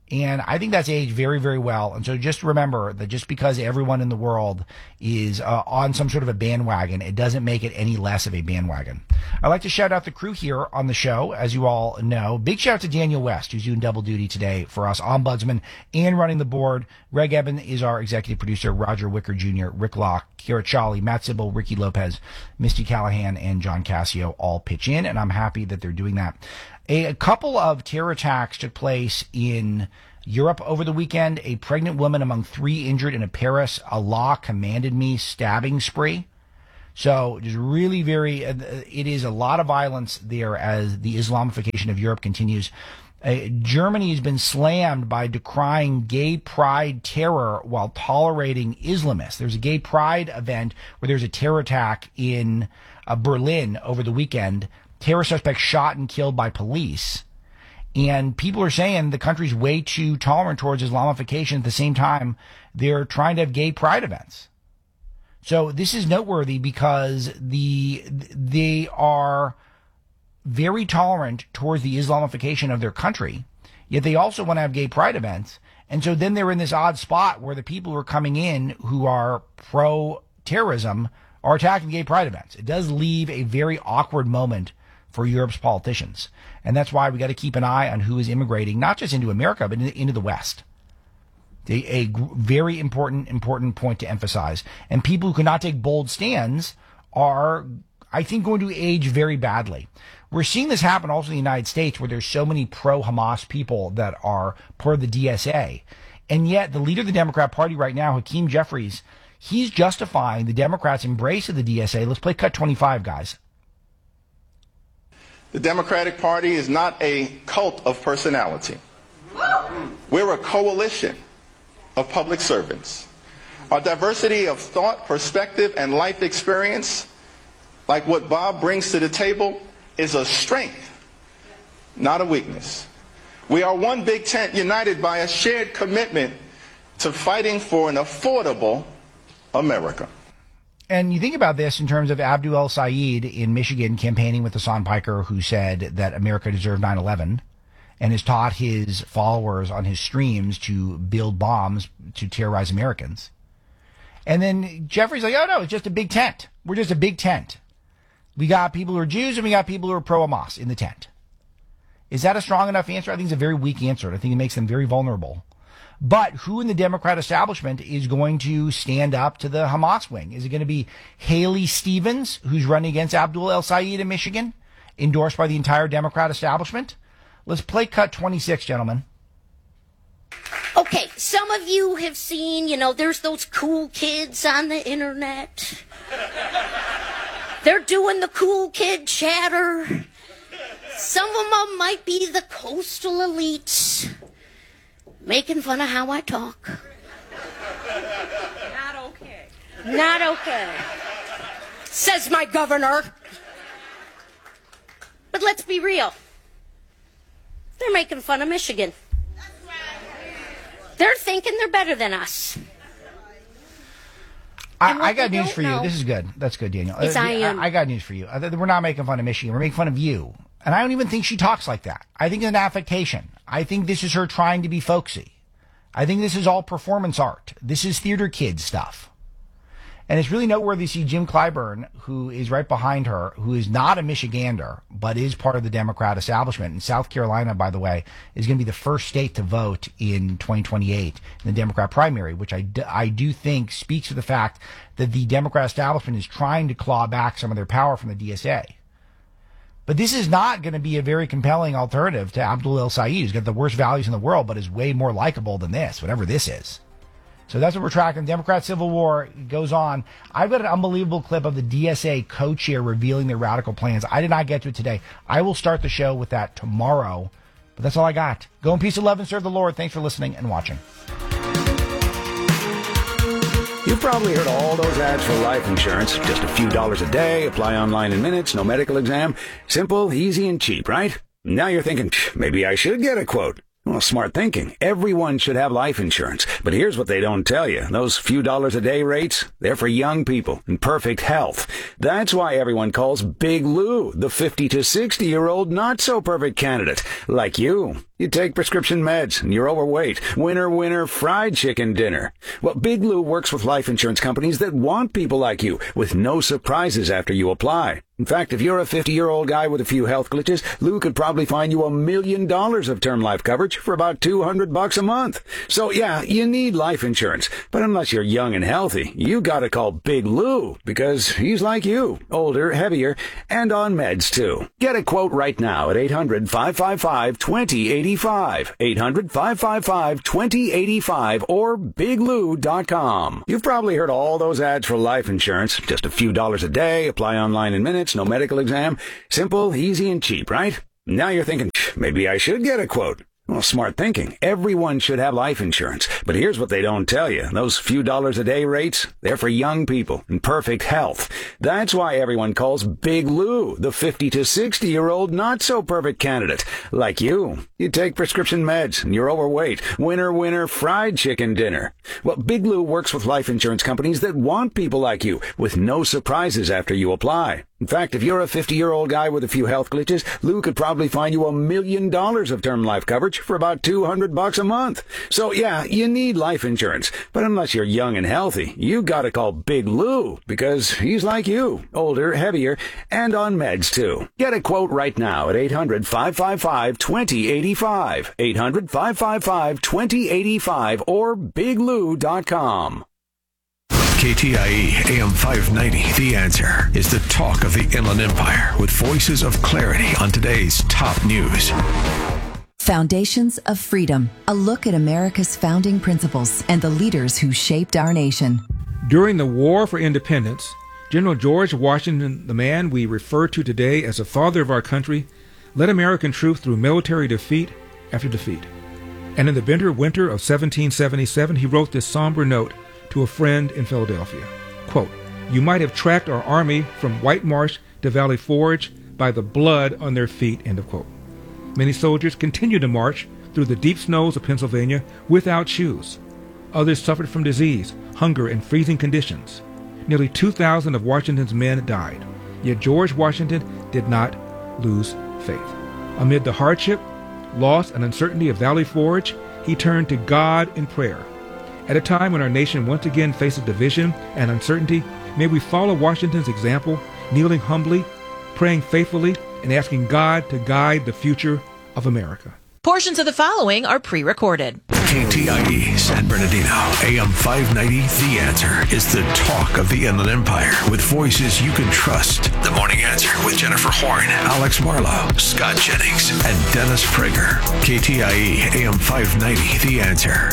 And I think that's aged very, very well. And so just remember that just because everyone in the world is uh, on some sort of a bandwagon, it doesn't make it any less of a bandwagon. I'd like to shout out the crew here on the show, as you all know. Big shout out to Daniel West, who's doing double duty today for us, ombudsman and running the board. Greg Eben is our executive producer. Roger Wicker Junior, Rick Locke, Kira Chawley, Matt Sybil, Ricky Lopez, Misty Callahan, and John Cassio all pitch in, and I'm happy that they're doing that. A, a couple of terror attacks took place in Europe over the weekend. A pregnant woman among three injured in a Paris Allah commanded me stabbing spree. So it is really very, uh, it is a lot of violence there as the Islamification of Europe continues. Uh, Germany has been slammed by decrying gay pride terror while tolerating Islamists. There's a gay pride event where there's a terror attack in uh, Berlin over the weekend. Terror suspects shot and killed by police. And people are saying the country's way too tolerant towards Islamification. At the same time, they're trying to have gay pride events. So this is noteworthy because the they are very tolerant towards the Islamification of their country, yet they also want to have gay pride events. And so then they're in this odd spot where the people who are coming in who are pro-terrorism are attacking gay pride events. It does leave a very awkward moment for Europe's politicians. And that's why we got to keep an eye on who is immigrating, not just into America, but into the West. A, a very important, important point to emphasize. And people who cannot take bold stands are, I think, going to age very badly. We're seeing this happen also in the United States, where there's so many pro-Hamas people that are part of the D S A. And yet the leader of the Democrat Party right now, Hakeem Jeffries, he's justifying the Democrats' embrace of the D S A. Let's play cut twenty-five, guys. The Democratic Party is not a cult of personality. We're a coalition of public servants. Our diversity of thought, perspective, and life experience, like what Bob brings to the table, is a strength, not a weakness. We are one big tent united by a shared commitment to fighting for an affordable America. And you think about this in terms of Abdul El-Sayed in Michigan campaigning with Hassan Piker, who said that America deserved nine eleven and has taught his followers on his streams to build bombs to terrorize Americans. And then Jeffrey's like, oh, no, it's just a big tent. We're just a big tent. We got people who are Jews and we got people who are pro-Hamas in the tent. Is that a strong enough answer? I think it's a very weak answer. I think it makes them very vulnerable. But who in the Democrat establishment is going to stand up to the Hamas wing? Is it going to be Haley Stevens, who's running against Abdul El-Sayed in Michigan, endorsed by the entire Democrat establishment? Let's play cut twenty-six, gentlemen. Okay, some of you have seen, you know, there's those cool kids on the internet. They're doing the cool kid chatter. Some of them might be the coastal elites, making fun of how I talk. Not okay. Not okay, says my governor. But let's be real. They're making fun of Michigan. They're thinking they're better than us. I, I got news for you. Know, this is good. That's good, Daniel. Yes, uh, I am. I, I got news for you. Uh, we're not making fun of Michigan. We're making fun of you. And I don't even think she talks like that. I think it's an affectation. I think this is her trying to be folksy. I think this is all performance art. This is theater kid stuff. And it's really noteworthy to see Jim Clyburn, who is right behind her, who is not a Michigander, but is part of the Democrat establishment. And South Carolina, by the way, is going to be the first state to vote in twenty twenty-eight in the Democrat primary, which I, d- I do think speaks to the fact that the Democrat establishment is trying to claw back some of their power from the D S A. But this is not going to be a very compelling alternative to Abdul El-Sayed, who's got the worst values in the world, but is way more likable than this, whatever this is. So that's what we're tracking. Democrat Civil War goes on. I've got an unbelievable clip of the D S A co-chair revealing their radical plans. I did not get to it today. I will start the show with that tomorrow. But that's all I got. Go in peace and love and serve the Lord. Thanks for listening and watching. You've probably heard all those ads for life insurance. Just a few dollars a day, apply online in minutes, no medical exam. Simple, easy, and cheap, right? Now you're thinking, maybe I should get a quote. Well, smart thinking. Everyone should have life insurance. But here's what they don't tell you. Those few dollars a day rates, they're for young people in perfect health. That's why everyone calls Big Lou the fifty to sixty-year-old not-so-perfect candidate, like you. You take prescription meds and you're overweight. Winner, winner, fried chicken dinner. Well, Big Lou works with life insurance companies that want people like you with no surprises after you apply. In fact, if you're a fifty-year-old guy with a few health glitches, Lou could probably find you a million dollars of term life coverage for about two hundred bucks a month. So yeah, you need life insurance. But unless you're young and healthy, you gotta call Big Lou because he's like you, older, heavier, and on meds too. Get a quote right now at eight hundred, five five five, two zero eight five, eight hundred, five five five, two zero eight five, or big lou dot com. You've probably heard all those ads for life insurance. Just a few dollars a day, apply online in minutes, no medical exam. Simple, easy, and cheap, right? Now you're thinking, maybe I should get a quote. Well, smart thinking. Everyone should have life insurance. But here's what they don't tell you. Those few dollars a day rates, they're for young people in perfect health. That's why everyone calls Big Lou the fifty to sixty-year-old not-so-perfect candidate. Like you. You take prescription meds and you're overweight. Winner, winner, fried chicken dinner. Well, Big Lou works with life insurance companies that want people like you with no surprises after you apply. In fact, if you're a fifty-year-old guy with a few health glitches, Lou could probably find you a million dollars of term life coverage for about two hundred bucks a month. So yeah, you need life insurance. But unless you're young and healthy, you gotta call Big Lou because he's like you, older, heavier, and on meds too. Get a quote right now at eight hundred, five five five, two zero eight five, eight hundred, five five five, two zero eight five, or big lou dot com. K T I E A M five ninety, The Answer, is the talk of the Inland Empire with voices of clarity on today's top news. Foundations of Freedom, a look at America's founding principles and the leaders who shaped our nation. During the War for Independence, General George Washington, the man we refer to today as the father of our country, led American troops through military defeat after defeat. And in the bitter winter of seventeen seventy-seven, he wrote this somber note to a friend in Philadelphia. Quote, "You might have tracked our army from White Marsh to Valley Forge by the blood on their feet," end of quote. Many soldiers continued to march through the deep snows of Pennsylvania without shoes. Others suffered from disease, hunger, and freezing conditions. Nearly two thousand of Washington's men died. Yet George Washington did not lose faith. Amid the hardship, loss, and uncertainty of Valley Forge, he turned to God in prayer. At a time when our nation once again faces division and uncertainty, may we follow Washington's example, kneeling humbly, praying faithfully, and asking God to guide the future of America. Portions of the following are pre-recorded. K T I E San Bernardino, A M five ninety, The Answer, is the talk of the Inland Empire with voices you can trust. The Morning Answer with Jennifer Horn, Alex Marlowe, Scott Jennings, and Dennis Prager. K T I E A M five ninety, The Answer.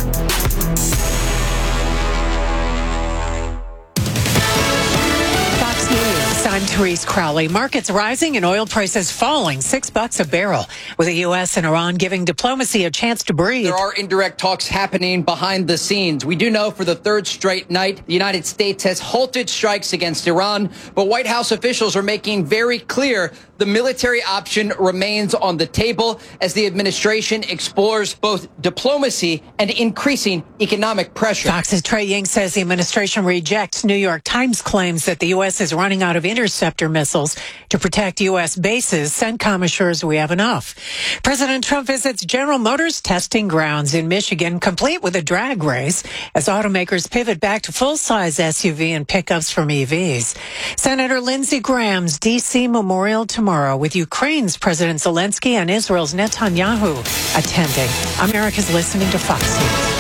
Fox News, I'm Therese Crowley. Markets rising and oil prices falling, six bucks a barrel, with the U S and Iran giving diplomacy a chance to breathe. There are indirect talks happening behind the scenes. We do know for the third straight night, the United States has halted strikes against Iran, but White House officials are making very clear the military option remains on the table as the administration explores both diplomacy and increasing economic pressure. Fox's Trey Ying says the administration rejects New York Times claims that the U S is running out of interceptor missiles to protect U S bases. CENTCOM assures we have enough. President Trump visits General Motors testing grounds in Michigan, complete with a drag race as automakers pivot back to full-size S U V and pickups from E Vs. Senator Lindsey Graham's D C memorial tomorrow with Ukraine's President Zelensky and Israel's Netanyahu attending. America's listening to Fox News.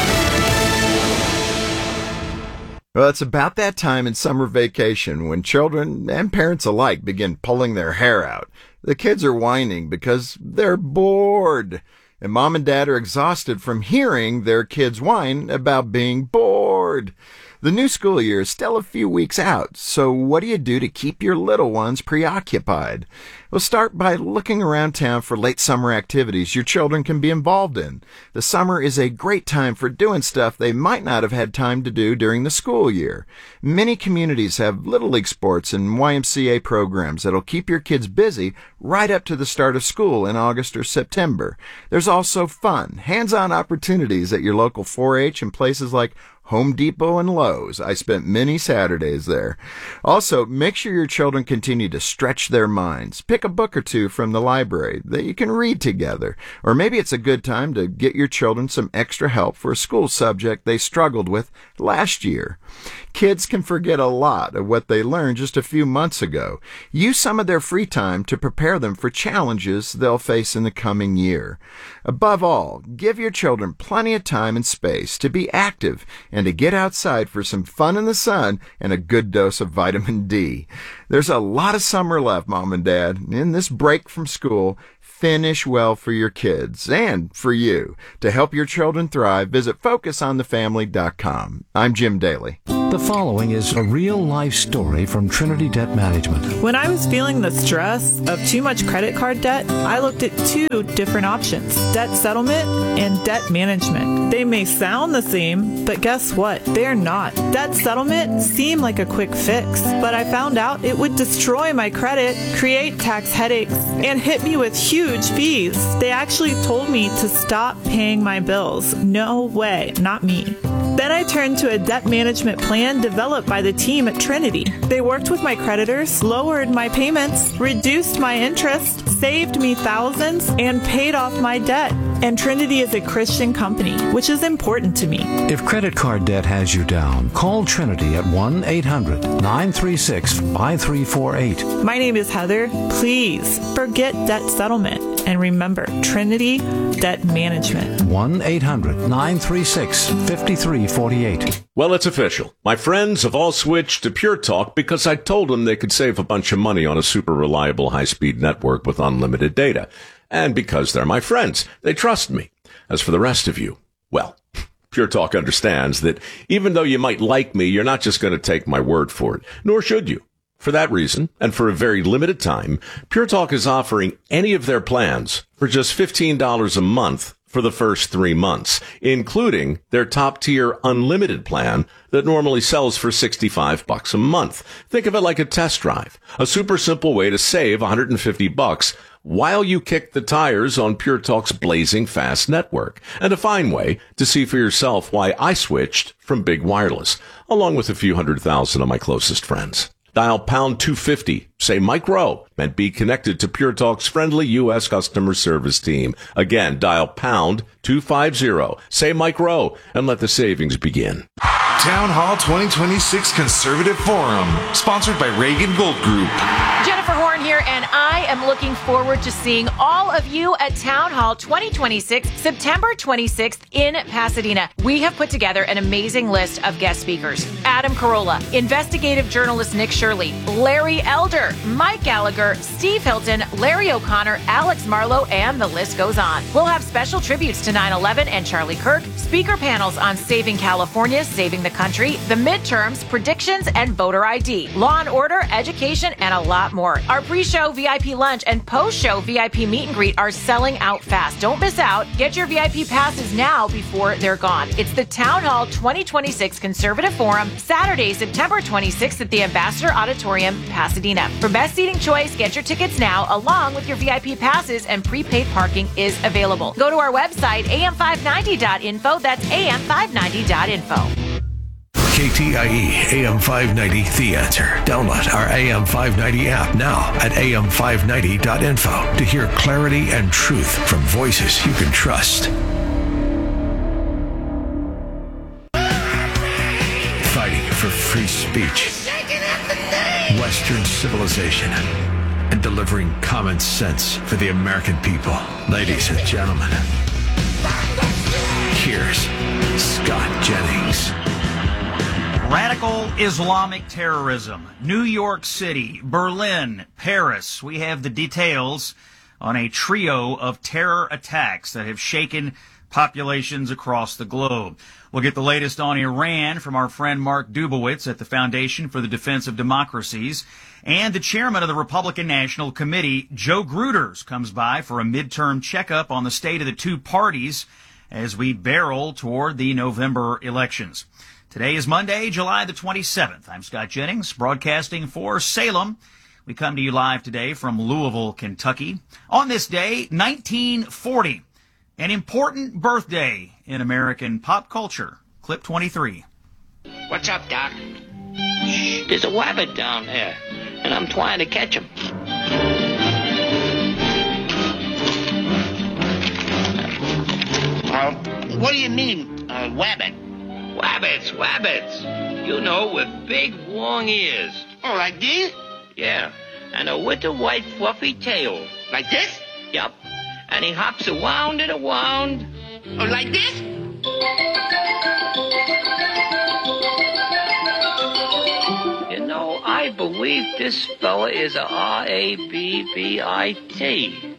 Well, it's about that time in summer vacation when children and parents alike begin pulling their hair out. The kids are whining because they're bored. And mom and dad are exhausted from hearing their kids whine about being bored. The new school year is still a few weeks out, so what do you do to keep your little ones preoccupied? Well, start by looking around town for late summer activities your children can be involved in. The summer is a great time for doing stuff they might not have had time to do during the school year. Many communities have Little League sports and Y M C A programs that'll keep your kids busy right up to the start of school in August or September. There's also fun, hands-on opportunities at your local four H and places like Home Depot and Lowe's. I spent many Saturdays there. Also, make sure your children continue to stretch their minds. Pick a book or two from the library that you can read together. Or maybe it's a good time to get your children some extra help for a school subject they struggled with last year. Kids can forget a lot of what they learned just a few months ago. Use some of their free time to prepare them for challenges they'll face in the coming year. Above all, give your children plenty of time and space to be active and to get outside for some fun in the sun and a good dose of vitamin D. There's a lot of summer left, Mom and Dad. In this break from school, finish well for your kids and for you. To help your children thrive, visit focus on the family dot com. I'm Jim Daly. The following is a real-life story from Trinity Debt Management. When I was feeling the stress of too much credit card debt, I looked at two different options, debt settlement and debt management. They may sound the same, but guess what? They're not. Debt settlement seemed like a quick fix, but I found out it would destroy my credit, create tax headaches, and hit me with huge fees. They actually told me to stop paying my bills. No way, not me. Then I turned to a debt management plan developed by the team at Trinity. They worked with my creditors, lowered my payments, reduced my interest, saved me thousands, and paid off my debt. And Trinity is a Christian company, which is important to me. If credit card debt has you down, call Trinity at one eight hundred nine three six five three four eight. My name is Heather. Please forget debt settlement. And remember, Trinity Debt Management. one eight hundred nine three six five three four eight. Well, it's official. My friends have all switched to Pure Talk because I told them they could save a bunch of money on a super reliable high-speed network with unlimited data. And because they're my friends, they trust me. As for the rest of you, well, Pure Talk understands that even though you might like me, you're not just going to take my word for it, nor should you. For that reason, and for a very limited time, Pure Talk is offering any of their plans for just fifteen dollars a month for the first three months, including their top-tier unlimited plan that normally sells for sixty-five bucks a month. Think of it like a test drive, a super simple way to save one hundred fifty bucks while you kick the tires on Pure Talk's blazing fast network, and a fine way to see for yourself why I switched from big wireless, along with a few hundred thousand of my closest friends. Dial pound two fifty, say Mike Rowe, and be connected to Pure Talk's friendly U S customer service team. Again, dial pound two fifty, say Mike Rowe, and let the savings begin. Town Hall twenty twenty-six Conservative Forum, sponsored by Reagan Gold Group. Jennifer Horn here, and I am looking forward to seeing all of you at Town Hall twenty twenty-six, September twenty-sixth in Pasadena. We have put together an amazing list of guest speakers. Adam Carolla, investigative journalist Nick Shirley, Larry Elder, Mike Gallagher, Steve Hilton, Larry O'Connor, Alex Marlowe, and the list goes on. We'll have special tributes to nine eleven and Charlie Kirk, speaker panels on saving California, saving the country, the midterms, predictions, and voter I D, law and order, education, and a lot more. Our pre-show V I P lunch and post-show V I P meet and greet are selling out fast. Don't miss out. Get your V I P passes now before they're gone. It's the Town Hall twenty twenty-six Conservative Forum, Saturday, September twenty-sixth at the Ambassador Auditorium, Pasadena. For best seating choice, get your tickets now, along with your V I P passes, and prepaid parking is available. Go to our website, A M five ninety dot info. That's A M five ninety dot info. K T I E A M five ninety The Answer. Download our A M five ninety app now at A M five ninety dot info to hear clarity and truth from voices you can trust. Fighting for free speech, Western civilization, and delivering common sense for the American people. Ladies and gentlemen, here's Scott Jennings. Radical Islamic terrorism, New York City, Berlin, Paris. We have the details on a trio of terror attacks that have shaken populations across the globe. We'll get the latest on Iran from our friend Mark Dubowitz at the Foundation for the Defense of Democracies. And the chairman of the Republican National Committee, Joe Gruters, comes by for a midterm checkup on the state of the two parties as we barrel toward the November elections. Today is Monday, July the twenty-seventh. I'm Scott Jennings, broadcasting for Salem. We come to you live today from Louisville, Kentucky. On this day, nineteen forty, an important birthday in American pop culture. Clip twenty-three. What's up, Doc? Shh, there's a wabbit down there, and I'm trying to catch him. Uh, what do you mean, uh, wabbit? Wabbits, wabbits. You know, with big, long ears. Oh, like these? Yeah, and a little white, fluffy tail. Like this? Yup. And he hops around and around. Oh, like this? You know, I believe this fella is a R A B B I T.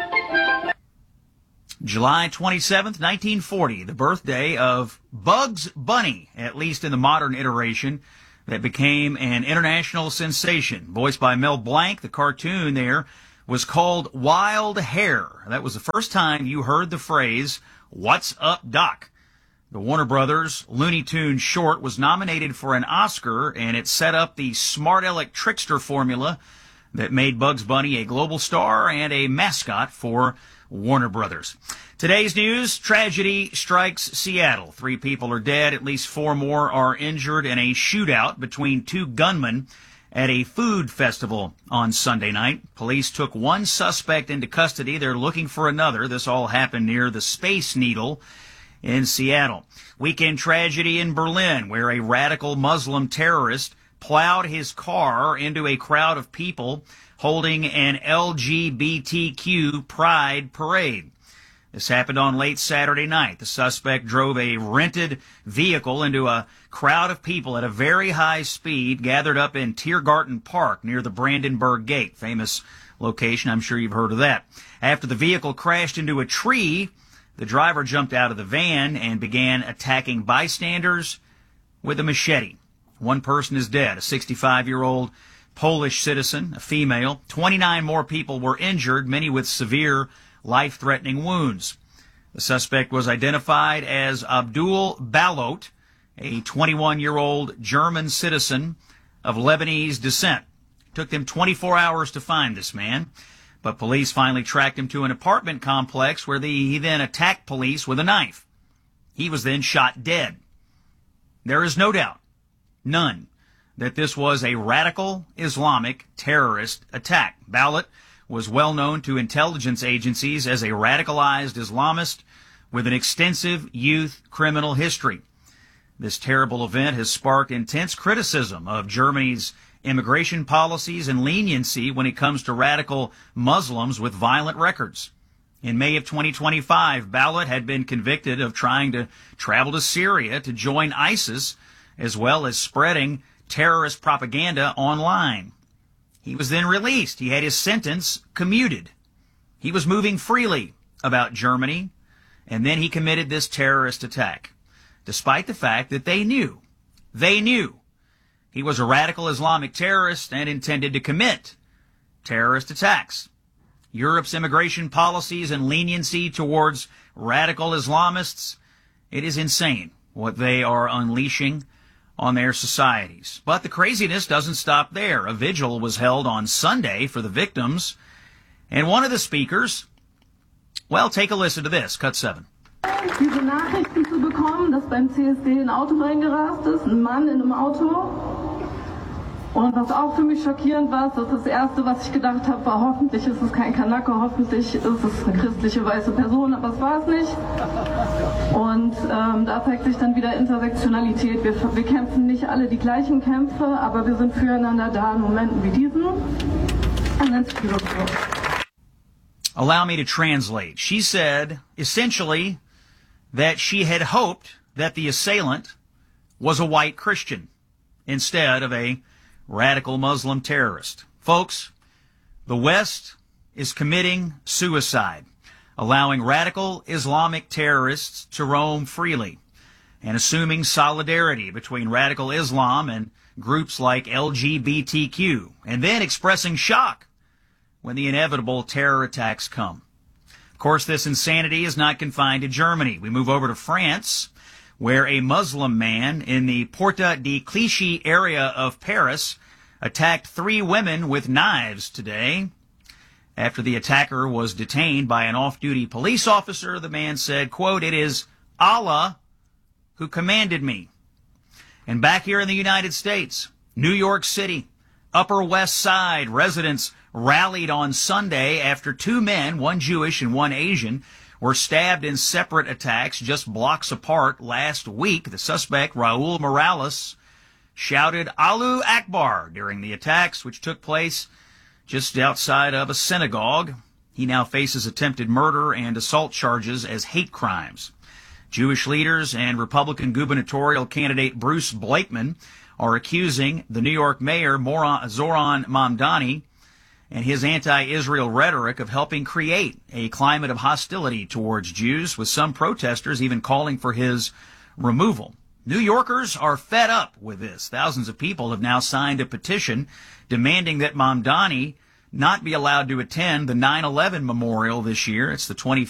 July twenty-seventh, nineteen forty, the birthday of Bugs Bunny, at least in the modern iteration, that became an international sensation. Voiced by Mel Blanc, the cartoon there was called Wild Hare. That was the first time you heard the phrase, "What's up, Doc?" The Warner Brothers Looney Tunes short was nominated for an Oscar, and it set up the smart aleck trickster formula that made Bugs Bunny a global star and a mascot for Warner Brothers. Today's news, tragedy strikes Seattle. Three people are dead, at least four more are injured in a shootout between two gunmen at a food festival on Sunday night. Police took one suspect into custody. They're looking for another. This all happened near the Space Needle in Seattle. Weekend tragedy in Berlin, where a radical Muslim terrorist plowed his car into a crowd of people holding an L G B T Q pride parade. This happened on late Saturday night. The suspect drove a rented vehicle into a crowd of people at a very high speed gathered up in Tiergarten Park near the Brandenburg Gate, famous location. I'm sure you've heard of that. After the vehicle crashed into a tree, the driver jumped out of the van and began attacking bystanders with a machete. One person is dead, a sixty-five-year-old Polish citizen, a female. twenty-nine more people were injured, many with severe, life-threatening wounds. The suspect was identified as Abdul Balot, a twenty-one-year-old German citizen of Lebanese descent. It took them twenty-four hours to find this man, but police finally tracked him to an apartment complex where the, he then attacked police with a knife. He was then shot dead. There is no doubt, none, that this was a radical Islamic terrorist attack. Balot was well known to intelligence agencies as a radicalized Islamist with an extensive youth criminal history. This terrible event has sparked intense criticism of Germany's immigration policies and leniency when it comes to radical Muslims with violent records. In May of twenty twenty-five, Balot had been convicted of trying to travel to Syria to join ISIS, as well as spreading terrorist propaganda online. He was then released. He had his sentence commuted. He was moving freely about Germany, and then he committed this terrorist attack, despite the fact that they knew, they knew he was a radical Islamic terrorist and intended to commit terrorist attacks. Europe's immigration policies and leniency towards radical Islamists, it is insane what they are unleashing on their societies. But the craziness doesn't stop there. A vigil was held on Sunday for the victims, and one of the speakers, well, take a listen to this, cut seven. Diese Nachrichten zu bekommen, dass beim C S D ein Auto reingerast ist, ein Mann in einem Auto. Und was auch für mich schockierend war, dass das Erste, was ich gedacht habe, war, hoffentlich ist es kein Kanake, hoffentlich ist es eine christliche weiße Person, aber es war es nicht. Und ähm, da zeigt sich dann wieder Intersektionalität. Wir, wir kämpfen nicht alle die gleichen Kämpfe, aber wir sind füreinander da in Momenten wie diesen. And that's beautiful. Allow me to translate. She said, essentially, that she had hoped that the assailant was a white Christian instead of a radical Muslim terrorist. Folks, the West is committing suicide, allowing radical Islamic terrorists to roam freely and assuming solidarity between radical Islam and groups like L G B T Q, and then expressing shock when the inevitable terror attacks come. Of course, this insanity is not confined to Germany. We move over to France, where a Muslim man in the Porte de Clichy area of Paris attacked three women with knives today. After the attacker was detained by an off-duty police officer, the man said, quote, "It is Allah who commanded me." And back here in the United States, New York City, Upper West Side residents rallied on Sunday after two men, one Jewish and one Asian, were stabbed in separate attacks just blocks apart last week. The suspect, Raul Morales, shouted Allahu Akbar during the attacks, which took place just outside of a synagogue. He now faces attempted murder and assault charges as hate crimes. Jewish leaders and Republican gubernatorial candidate Bruce Blakeman are accusing the New York mayor, Zoran Mamdani, and his anti-Israel rhetoric of helping create a climate of hostility towards Jews, with some protesters even calling for his removal. New Yorkers are fed up with this. Thousands of people have now signed a petition demanding that Mamdani not be allowed to attend the nine eleven memorial this year. It's the twenty